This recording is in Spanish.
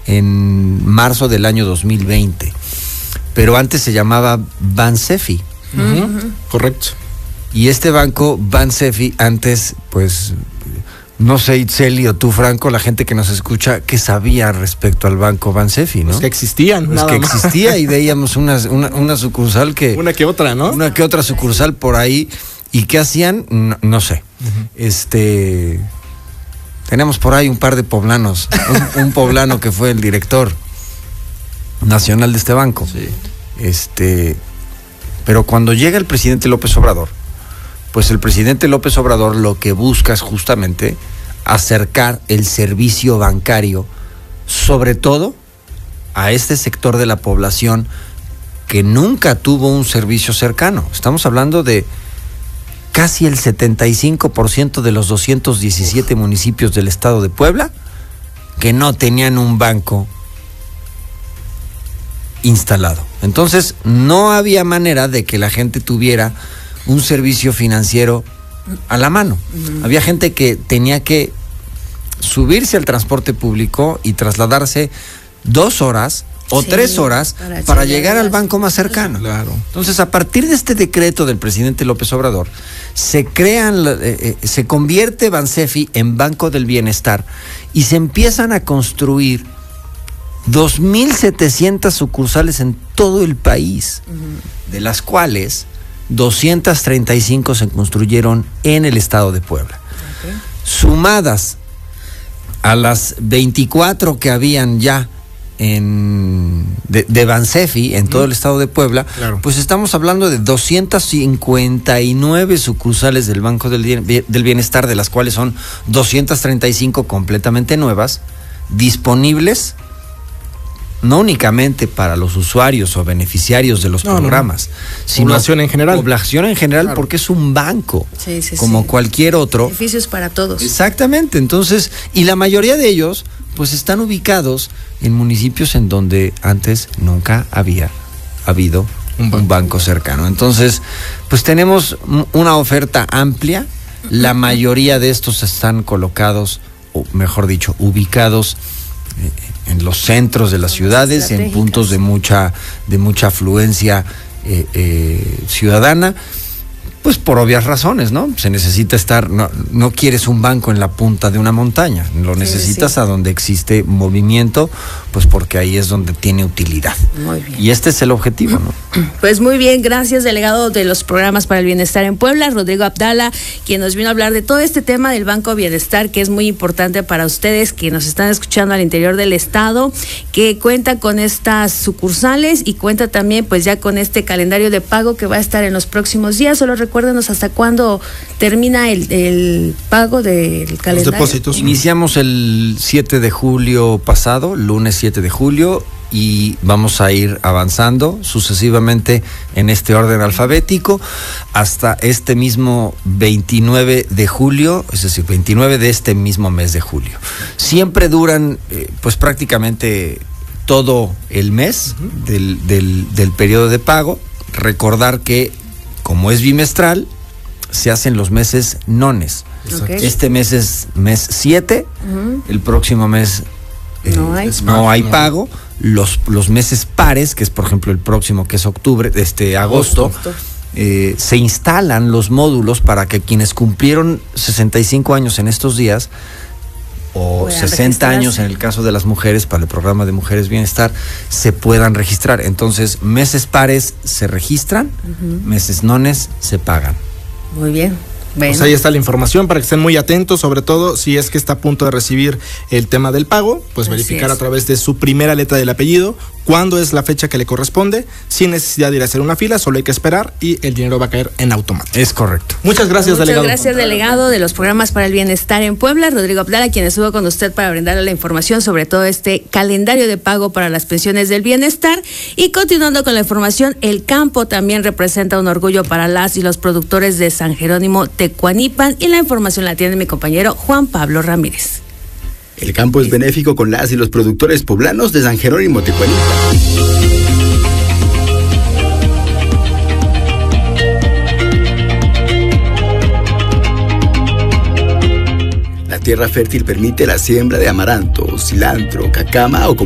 en marzo del año 2020. Pero antes se llamaba Bansefi. Correcto. Y este banco, Bansefi, antes, pues, no sé, Itzel o tú, Franco, la gente que nos escucha, ¿qué sabía respecto al banco Bansefi, no? Pues que existían. Pues que existía y veíamos una sucursal que... Una que otra, ¿no? Una que otra sucursal por ahí. ¿Y qué hacían? No sé. Tenemos por ahí un par de poblanos. Un poblano que fue el director nacional de este banco. Sí. Pero cuando llega el presidente López Obrador, pues el presidente López Obrador lo que busca es justamente acercar el servicio bancario, sobre todo a este sector de la población que nunca tuvo un servicio cercano. Estamos hablando de casi el 75% de los 217 municipios del estado de Puebla que no tenían un banco instalado. Entonces, no había manera de que la gente tuviera un servicio financiero a la mano. Había gente que tenía que subirse al transporte público y trasladarse 2 horas o 3 horas para llegar al banco más cercano. Claro. Entonces, a partir de este decreto del presidente López Obrador, se convierte Bansefi en Banco del Bienestar y se empiezan a construir 2,700 sucursales en todo el país, de las cuales 235 se construyeron en el estado de Puebla. Sumadas a las 24 que habían ya de Bansefi en todo el estado de Puebla, pues estamos hablando de 259 sucursales del Banco del Bienestar, de las cuales son 235 completamente nuevas, disponibles no únicamente para los usuarios o beneficiarios de los programas, sino población en general. Población en general, porque es un banco, como cualquier otro. Beneficios para todos. Exactamente. Entonces, y la mayoría de ellos, pues están ubicados en municipios en donde antes nunca había habido un banco cercano. Entonces, pues tenemos una oferta amplia. La mayoría de estos están colocados, o mejor dicho, ubicados en los centros de las ciudades, en puntos de mucha afluencia ciudadana, pues por obvias razones, ¿no? Se necesita estar, no quieres un banco en la punta de una montaña, lo necesitas a donde existe movimiento, pues porque ahí es donde tiene utilidad. Muy bien. Y este es el objetivo, ¿no? Pues muy bien, gracias, delegado de los programas para el bienestar en Puebla, Rodrigo Abdala, quien nos vino a hablar de todo este tema del Banco Bienestar, que es muy importante para ustedes que nos están escuchando al interior del estado, que cuenta con estas sucursales y cuenta también pues ya con este calendario de pago que va a estar en los próximos días. Solo recuérdenos hasta cuándo termina el pago del calendario. Los depósitos. Iniciamos el 7 de julio pasado, lunes 7 de julio, y vamos a ir avanzando sucesivamente en este orden alfabético hasta este mismo 29 de julio, es decir, 29 de este mismo mes de julio. Siempre duran pues prácticamente todo el mes del periodo de pago. Recordar que como es bimestral, se hacen los meses nones. Este mes es mes 7, el próximo mes no hay pago. Los meses pares, que es por ejemplo el próximo, que es agosto, se instalan los módulos para que quienes cumplieron 65 años en estos días, o 60 años en el caso de las mujeres, para el programa de Mujeres Bienestar, se puedan registrar. Entonces, meses pares se registran, meses nones se pagan. Muy bien. Bueno. Pues ahí está la información para que estén muy atentos, sobre todo si es que está a punto de recibir el tema del pago, pues verificar a través de su primera letra del apellido cuándo es la fecha que le corresponde, sin necesidad de ir a hacer una fila, solo hay que esperar y el dinero va a caer en automático. Es correcto. Muchas gracias, delegado. Muchas gracias, delegado de los programas para el bienestar en Puebla, Rodrigo Abdala, quien estuvo con usted para brindarle la información sobre todo este calendario de pago para las pensiones del bienestar. Y continuando con la información, el campo también representa un orgullo para las y los productores de San Jerónimo Tecuanipan, y la información la tiene mi compañero Juan Pablo Ramírez. El campo es benéfico con las y los productores poblanos de San Jerónimo Tecuanipan. La tierra fértil permite la siembra de amaranto, cilantro, cacama o